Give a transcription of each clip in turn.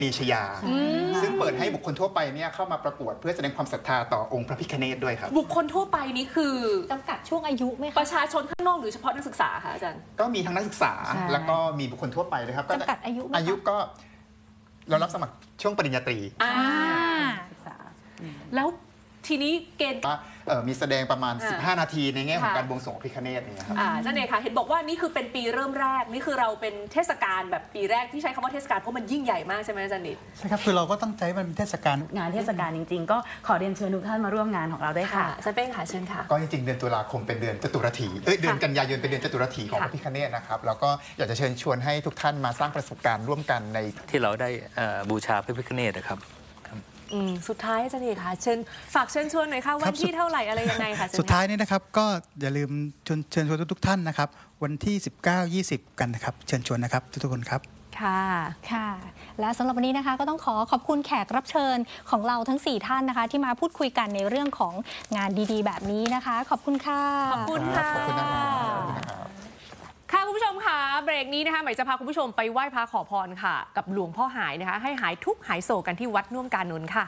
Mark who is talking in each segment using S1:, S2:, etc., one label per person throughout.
S1: เนชยาซึ่งเปิดให้บุคคลทั่วไปเนี่ยเข้ามาประกวดเพื่อแสดงความศรัทธาต่อองค์พระพิฆเนศด้วยครับ
S2: บุคคลทั่วไปนี้คือ
S3: จำกัดช่วงอายุไหมคะ
S2: ประชาชนข้างนอกหรือเฉพาะนักศึกษาคะอาจารย์
S1: ก็มีทั้งนักศึกษาแล้วก็มีบุคคลทั่วไปเลยครับ
S3: จำกัดอายุ
S1: ก็เรารับสมัครช่วงปริญญาตรี
S3: ศึกษา
S2: แล้วทีนี้เกณฑ์
S1: มีแสดงประมาณ15 นาทีในแง่ของการบวงสรวงพระพิฆเนศนี่ครับ
S2: อาจารย์เอกค่ะเห็นบอกว่านี่คือเป็นปีเริ่มแรกนี่คือเราเป็นเทศกาลแบบปีแรกที่ใช้คำว่าเทศกาลเพราะมันยิ่งใหญ่มากใช่ไหมอาจารย์นิด
S4: ใช่ครับคือเราก็ตั้งใจมันเป็นเทศกาล
S5: งานเทศกาลจริงๆก็ขอเรียนเชิญทุกท่านมาร่วมงานของเราได้ค่ะ
S2: อาจารย์เป้งค่ะเชิญค่ะ
S1: ก็จริงๆเดือนตุลาคมเป็นเดือนจตุรถีเดือนกันยายนเป็นเดือนจตุรถีของพระพิฆเนศนะครับแล้วก็อยากจะเชิญชวนให้ทุกท่านมาสร้างประสบการณ์ร่วมกันใน
S6: ที่เราได้บูชาพระพิฆเนศนะครับ
S2: สุดท้ายอาจารย์เอกค่ะฝากเชิญชวนหน่อยค่ะวันที่เท่าไหร่อะไรยังไงค่ะ
S4: สุดท้ายนี้นะครับก็อย่าลืมเชิญชวนทุกท่านนะครับวันที่19-20กันนะครับเชิญชวนนะครับทุกคนครับ
S3: ค่ะและสำหรับวันนี้นะคะก็ต้องขอบคุณแขกรับเชิญของเราทั้ง4ท่านนะคะที่มาพูดคุยกันในเรื่องของงานดีๆแบบนี้นะคะขอบคุณค่ะ
S2: ขอบคุณค่ะค่ะคุณผู้ชมค่ะเบรกนี้นะคะหมายจะพาคุณผู้ชมไปไหว้พระขอพรค่ะกับหลวงพ่อหายนะคะให้หายทุกข์หายโศกกันที่วัดน่วมกาญจน์ค่ะ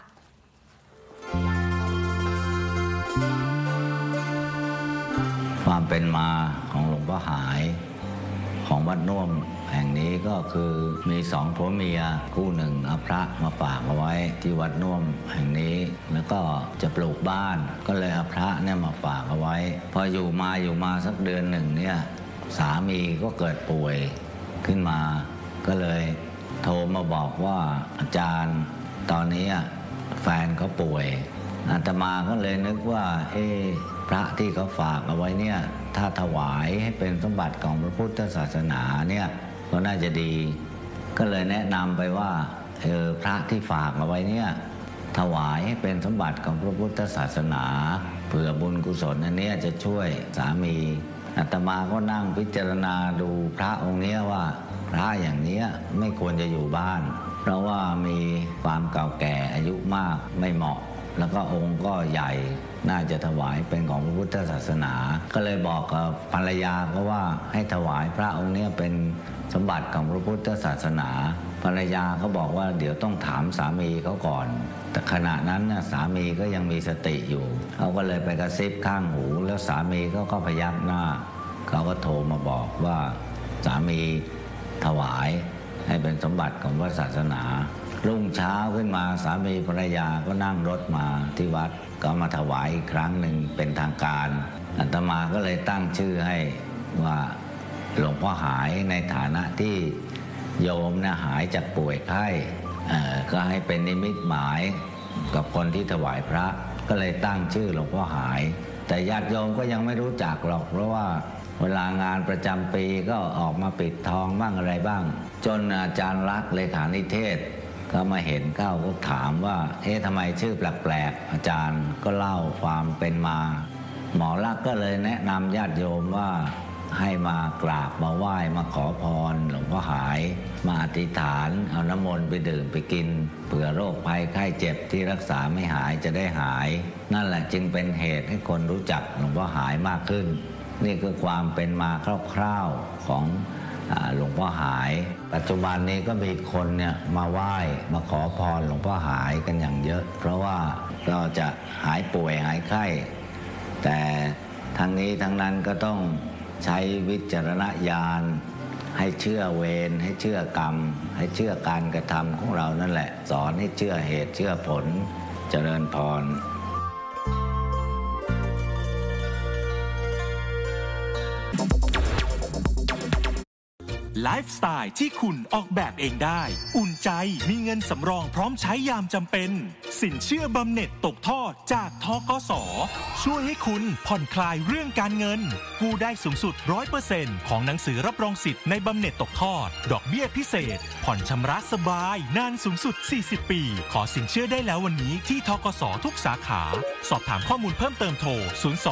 S7: ความเป็นมาของหลวงพ่อหายของวัดน่วมแห่งนี้ก็คือมี2ผัวเมียคู่หนึ่งเอาพระมาฝากเอาไว้ที่วัดน่วมแห่งนี้แล้วก็จะปลูกบ้านก็เลยเอาพระเนี่ยมาฝากเอาไว้พออยู่มาสักเดือนหนึ่งเนี่ยสามีก็เกิดป่วยขึ้นมาก็เลยโทรมาบอกว่าอาจารย์ตอนนี้แฟนเขาป่วยอาตมาก็เลยนึกว่าพระที่เขาฝากเอาไว้เนี่ยถ้าถวายให้เป็นสมบัติของพระพุทธศาสนาเนี่ยก็น่าจะดีก็เลยแนะนำไปว่าพระที่ฝากเอาไว้เนี่ยถวายให้เป็นสมบัติของพระพุทธศาสนาเผื่อบุญกุศลอันนี้จะช่วยสามีอาตมาก็นั่งพิจารณาดูพระองค์นี้ว่าพระอย่างนี้ไม่ควรจะอยู่บ้านเพราะว่ามีความเก่าแก่อายุมากไม่เหมาะแล้วก็องค์ก็ใหญ่น่าจะถวายเป็นของพระพุทธศาสนาก็เลยบอกกับภรรยาก็ว่าให้ถวายพระองค์นี้เป็นสมบัติของพระพุทธศาสนาภรรยาเขาบอกว่าเดี๋ยวต้องถามสามีเขาก่อนแต่ขณะนั้นสามีก็ยังมีสติอยู่เขาก็เลยไปกระซิบข้างหูแล้วสามีก็พยักหน้าเขาก็โทรมาบอกว่าสามีถวายให้เป็นสมบัติของพระศาสนารุ่งเช้าขึ้นมาสามีภรรยาก็นั่งรถมาที่วัดก็มาถวายอีกครั้งหนึ่งเป็นทางการอาตมาก็เลยตั้งชื่อให้ว่าหลวงพ่อหายในฐานะที่โยมหายจากป่วยไข้ก็ให้เป็นนิมิตหมายกับคนที่ถวายพระก็เลยตั้งชื่อหลวงพ่อหายแต่ญาติโยมก็ยังไม่รู้จักหรอกเพราะว่าเวลางานประจำปีก็ออกมาปิดทองบ้างอะไรบ้างจนอาจารย์รักเลขานิเทศก็มาเห็นเข้าก็ถามว่าทำไมชื่อแปลกๆอาจารย์ก็เล่าความเป็นมาหมอรักก็เลยแนะนำญาติโยมว่าให้มากราบมาไหว้มาขอพรหลวงพ่อหายมาอธิษฐานเอาน้ำมนต์ไปดื่มไปกินเผื่อโรคภัยไข้เจ็บที่รักษาไม่หายจะได้หายนั่นแหละจึงเป็นเหตุให้คนรู้จักหลวงพ่อหายมากขึ้นนี่คือความเป็นมาคร่าวๆของหลวงพ่อหายปัจจุบันนี้ก็มีคนเนี่ยมาไหว้มาขอพรหลวงพ่อหายกันอย่างเยอะเพราะว่าก็จะหายป่วยหายไข้แต่ทั้งนี้ทั้งนั้นก็ต้องใช้วิจารณญาณให้เชื่อเวรให้เชื่อกรรมให้เชื่อการกระทำของเรานั่นแหละสอนให้เชื่อเหตุเชื่อผลเจริญพร
S8: ไลฟ์สไตล์ที่คุณออกแบบเองได้อุ่นใจมีเงินสำรองพร้อมใช้ยามจำเป็นสินเชื่อบำเหน็จตกทอดจากธกส.ช่วยให้คุณผ่อนคลายเรื่องการเงินกู้ได้สูงสุด 100% ของหนังสือรับรองสิทธิ์ในบำเหน็จตกทอดดอกเบี้ยพิเศษผ่อนชำระสบายนานสูงสุด40 ปีขอสินเชื่อได้แล้ววันนี้ที่ธกส.ทุกสาขาสอบถามข้อมูลเพิ่มเติมโทร02